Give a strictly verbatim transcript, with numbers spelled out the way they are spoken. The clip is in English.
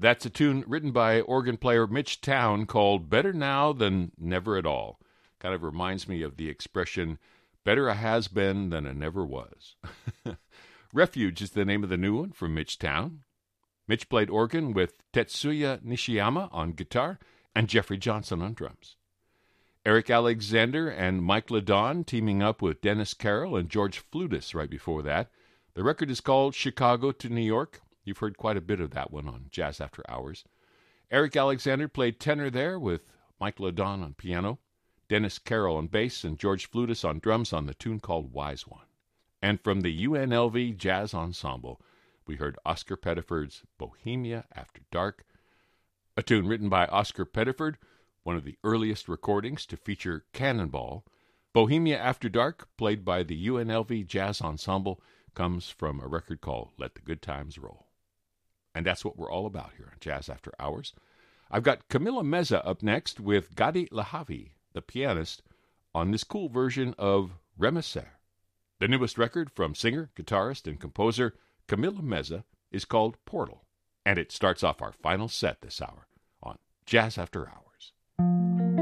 That's a tune written by organ player Mitch Town called Better Now Than Never at All. Kind of reminds me of the expression, better a has been than a never was. Refuge is the name of the new one from Mitch Town. Mitch played organ with Tetsuya Nishiyama on guitar and Jeffrey Johnson on drums. Eric Alexander and Mike LeDon teaming up with Dennis Carroll and George Flutis right before that. The record is called Chicago to New York. You've heard quite a bit of that one on Jazz After Hours. Eric Alexander played tenor there with Mike LeDon on piano, Dennis Carroll on bass, and George Flutis on drums on the tune called Wise One. And from the U N L V Jazz Ensemble, we heard Oscar Pettiford's Bohemia After Dark, a tune written by Oscar Pettiford, one of the earliest recordings to feature Cannonball. Bohemia After Dark, played by the U N L V Jazz Ensemble, comes from a record called Let the Good Times Roll. And that's what we're all about here on Jazz After Hours. I've got Camila Meza up next with Gadi Lahavi, the pianist, on this cool version of Remeser. The newest record from singer, guitarist, and composer Camila Meza is called Portal, and it starts off our final set this hour on Jazz After Hours.